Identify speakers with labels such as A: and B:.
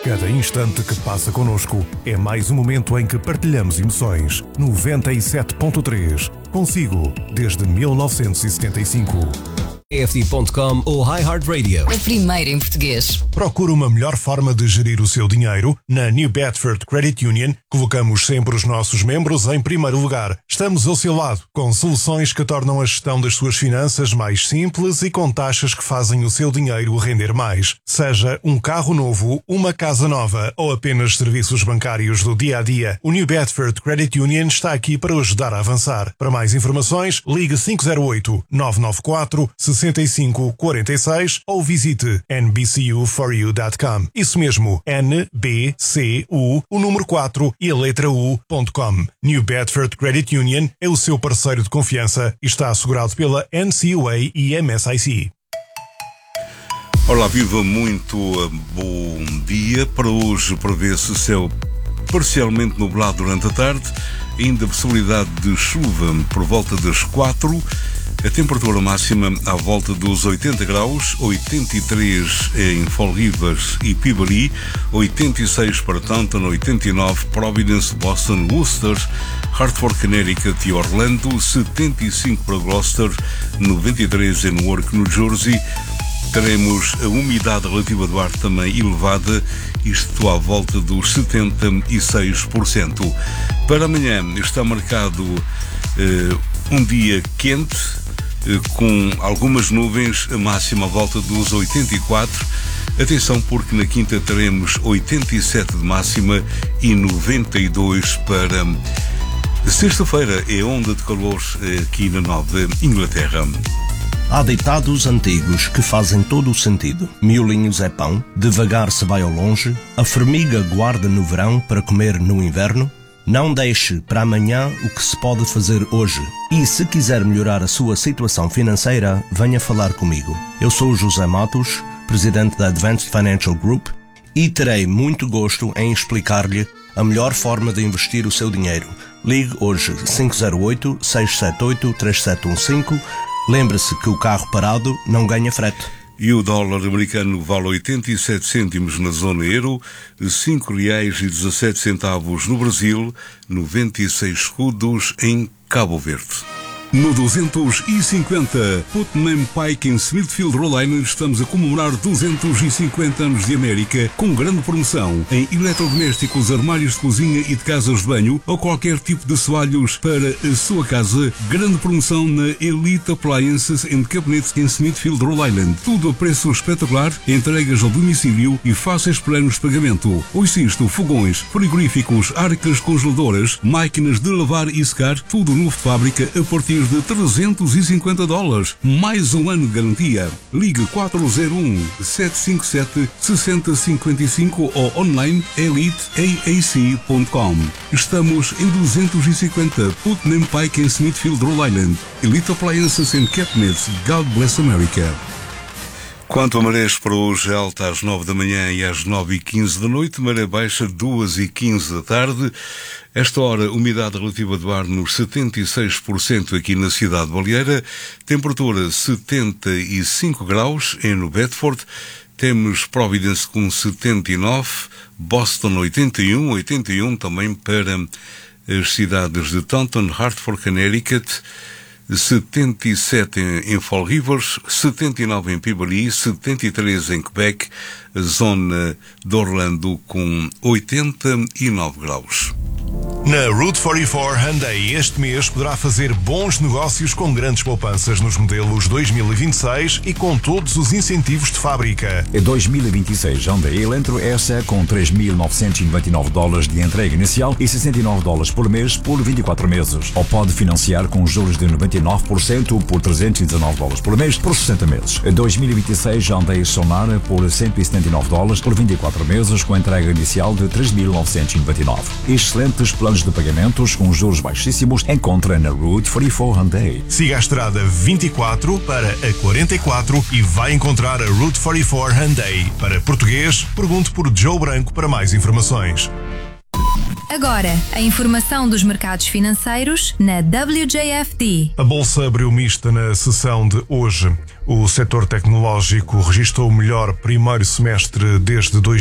A: Cada instante que passa connosco é mais um momento em que partilhamos emoções. 97.3. Consigo, desde 1975.
B: AFD.com ou iHeartRadio.
C: A primeira em português.
A: Procura uma melhor forma de gerir o seu dinheiro? Na New Bedford Credit Union, colocamos sempre os nossos membros em primeiro lugar. Estamos ao seu lado, com soluções que tornam a gestão das suas finanças mais simples e com taxas que fazem o seu dinheiro render mais. Seja um carro novo, uma casa nova ou apenas serviços bancários do dia-a-dia, o New Bedford Credit Union está aqui para o ajudar a avançar. Para mais informações, ligue 508-994-6546 ou visite nbcu4u.com. Isso mesmo, NBCU, o número 4 e a letra U.com. New Bedford Credit Union é o seu parceiro de confiança e está assegurado pela NCUA e MSIC.
D: Olá, viva, muito bom dia. Para hoje prevê-se céu parcialmente nublado durante a tarde, ainda possibilidade de chuva por volta das 4. A temperatura máxima à volta dos 80 graus, 83 em Fall Rivers e Peabody, 86 para Taunton, 89 Providence, Boston, Worcester, Hartford, Connecticut e Orlando, 75 para Gloucester, 93 em Newark, New Jersey. Teremos a umidade relativa do ar também elevada, isto à volta dos 76%. Para amanhã está marcado um dia quente, com algumas nuvens, a máxima à volta dos 84. Atenção, porque na quinta teremos 87 de máxima e 92 para sexta-feira. É onda de calor aqui na Nova Inglaterra.
B: Há ditados antigos que fazem todo o sentido. Miolinhos é pão, devagar se vai ao longe, a formiga guarda no verão para comer no inverno. Não deixe para amanhã o que se pode fazer hoje. E se quiser melhorar a sua situação financeira, venha falar comigo. Eu sou o José Matos, presidente da Advanced Financial Group, e terei muito gosto em explicar-lhe a melhor forma de investir o seu dinheiro. Ligue hoje 508-678-3715. Lembre-se que o carro parado não ganha frete.
D: E o dólar americano vale 87 cêntimos na zona euro, R$5,17 no Brasil, 96 escudos em Cabo Verde. No 250, Putnam Pike em Smithfield, Rhode Island, estamos a comemorar 250 anos de América com grande promoção em eletrodomésticos, armários de cozinha e de casas de banho ou qualquer tipo de assoalhos para a sua casa. Grande promoção na Elite Appliances and Cabinets em Smithfield, Rhode Island. Tudo a preço espetacular, entregas ao domicílio e fáceis planos de pagamento. Ouça isto: fogões, frigoríficos, arcas congeladoras, máquinas de lavar e secar, tudo novo de fábrica a partir de $350, mais um ano de garantia. Ligue 401-757-6055 ou online eliteaac.com. Estamos em 250 Putnam Pike em Smithfield, Rhode Island. Elite Appliances and Cabinets. God bless America. Quanto a marés para hoje, alta às 9 da manhã e às 9h15 da noite, maré baixa 2h15 da tarde. Esta hora, umidade relativa do ar nos 76% aqui na cidade de Baleeira, temperatura 75 graus em New Bedford, temos Providence com 79, Boston 81 também para as cidades de Taunton, Hartford, Connecticut, 77 em Fall Rivers, 79 em Peabody, 73 em Quebec, a zona de Orlando com 89 graus.
A: Na Route 44 Hyundai este mês poderá fazer bons negócios com grandes poupanças nos modelos 2026 e com todos os incentivos de fábrica.
E: Em 2026, Hyundai Elantra S com $3.999 de entrega inicial e $69 por mês por 24 meses. Ou pode financiar com juros de 99% por $319 por mês por 60 meses. Em 2026, Hyundai Sonara por $179 por 24 meses com entrega inicial de $3.999. Excelentes planos de pagamentos com juros baixíssimos encontra na Route 44 Hyundai.
A: Siga a estrada 24 para a 44 e vai encontrar a Route 44 Hyundai. Para português, pergunte por Joe Branco para mais informações.
C: Agora, a informação dos mercados financeiros na WJFD.
A: A Bolsa abriu mista na sessão de hoje. O setor tecnológico registrou o melhor primeiro semestre desde